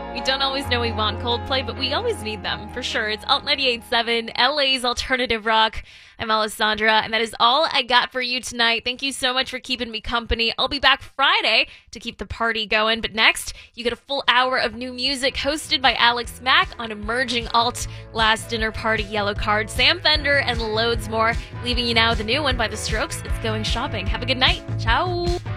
We don't always know we want Coldplay, but we always need them, for sure. It's Alt 98.7, LA's alternative rock. I'm Alessandra, and that is all I got for you tonight. Thank you so much for keeping me company. I'll be back Friday to keep the party going, but next, you get a full hour of new music hosted by Alex Mack on Emerging Alt, Last Dinner Party, Yellow Card, Sam Fender, and loads more. Leaving you now with a new one by The Strokes. It's Going Shopping. Have a good night. Ciao.